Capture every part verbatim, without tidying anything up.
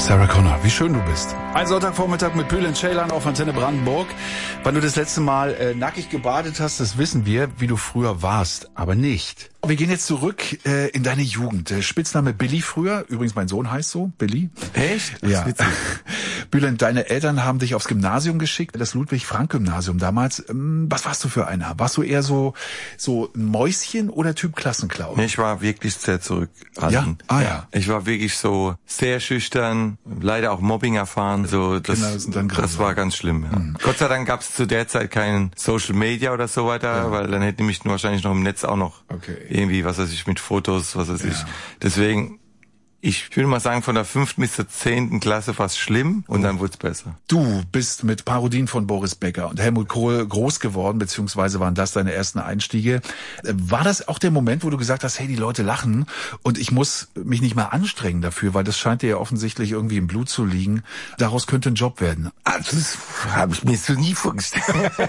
Sarah Connor, wie schön du bist. Ein Sonntagvormittag mit Bülent Ceylan auf Antenne Brandenburg. Wann du das letzte Mal äh, nackig gebadet hast, das wissen wir, wie du früher warst, aber nicht. Wir gehen jetzt zurück äh, in deine Jugend. Der Spitzname Billy früher, übrigens mein Sohn heißt so, Billy. Echt? Das ja. ist witzig. Bülent, deine Eltern haben dich aufs Gymnasium geschickt, das Ludwig-Frank-Gymnasium damals. Ähm, was warst du für einer? Warst du eher so so ein Mäuschen oder Typ Klassenclown? Nee, ich war wirklich sehr zurückhaltend. Ja? Ah ja. Ich war wirklich so sehr schüchtern, leider auch Mobbing erfahren. So, das, Kinder sind dann das war ganz schlimm. Ja. Mhm. Gott sei Dank gab es zu der Zeit kein Social Media oder so weiter, ja. Weil dann hätte ich mich wahrscheinlich noch im Netz auch noch okay. irgendwie, was weiß ich, mit Fotos, was weiß ja. ich. Deswegen, ich würde mal sagen, von der fünften bis zur zehnten Klasse war es schlimm und oh. dann wurde es besser. Du bist mit Parodien von Boris Becker und Helmut Kohl groß geworden, beziehungsweise waren das deine ersten Einstiege. War das auch der Moment, wo du gesagt hast, hey, die Leute lachen und ich muss mich nicht mehr anstrengen dafür, weil das scheint dir ja offensichtlich irgendwie im Blut zu liegen. Daraus könnte ein Job werden. Also das habe ich mir so nie vorgestellt.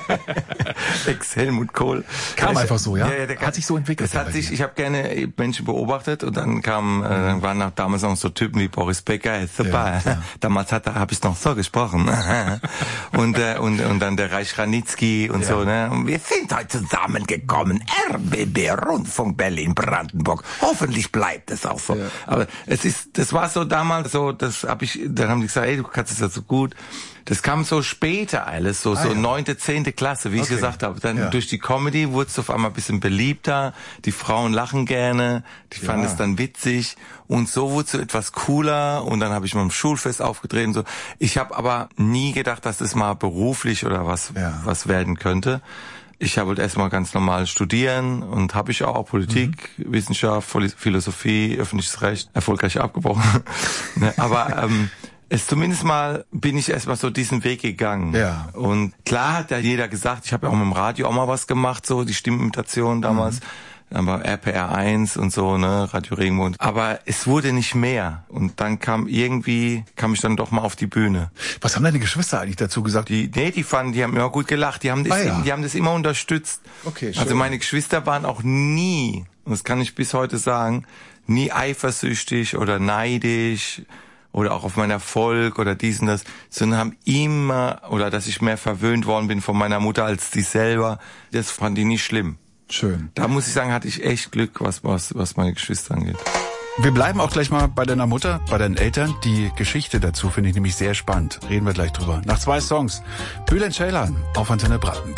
Ex-Helmut Kohl. Kam einfach so, ja? ja, ja der hat sich so entwickelt. Das hat sich, ich habe gerne Menschen beobachtet und dann kam, äh, dann waren nach damals noch so Typen wie Boris Becker, super. Ja, damals hat er, habe ich noch so gesprochen. und, äh, und und dann der Reich Ranitzky und ja. so. Ne? Und wir sind heute zusammengekommen. R B B Rundfunk Berlin Brandenburg. Hoffentlich bleibt es auch so. Ja. Aber es ist, das war so damals so, das habe ich, dann haben die gesagt, ey, du kannst es ja so gut. Das kam so später alles, so ah, so neunte, ja. zehnte Klasse, wie okay. ich gesagt habe. Dann ja. durch die Comedy wurde es auf einmal ein bisschen beliebter. Die Frauen lachen gerne, die ja. fanden es dann witzig und so wurde es so etwas cooler. Und dann habe ich mal im Schulfest aufgetreten. So, ich habe aber nie gedacht, dass das mal beruflich oder was ja. was werden könnte. Ich wollte erstmal ganz normal studieren und habe ich auch Politik, mhm. Wissenschaft, Philosophie, öffentliches Recht erfolgreich abgebrochen. Aber ähm, es zumindest mal bin ich erstmal so diesen Weg gegangen. Ja. Und klar hat ja jeder gesagt, ich habe ja auch mit dem Radio auch mal was gemacht, so die Stimmimitation damals. Mhm. Dann war R P R eins und so, ne, Radio Regenbogen. Aber es wurde nicht mehr. Und dann kam irgendwie, kam ich dann doch mal auf die Bühne. Was haben deine Geschwister eigentlich dazu gesagt? Die, nee, die fanden, die haben immer gut gelacht. Die haben das, ah, ja. die haben das immer unterstützt. Okay, schön. Also meine Geschwister waren auch nie, und das kann ich bis heute sagen, nie eifersüchtig oder neidisch oder auch auf meinen Erfolg oder dies und das, sondern haben immer, oder dass ich mehr verwöhnt worden bin von meiner Mutter als die selber, das fand die nicht schlimm. Schön. Da muss ich sagen, hatte ich echt Glück, was, was, was meine Geschwister angeht. Wir bleiben auch gleich mal bei deiner Mutter, bei deinen Eltern. Die Geschichte dazu finde ich nämlich sehr spannend. Reden wir gleich drüber. Nach zwei Songs. Bülent Ceylan auf Antenne Brandenburg.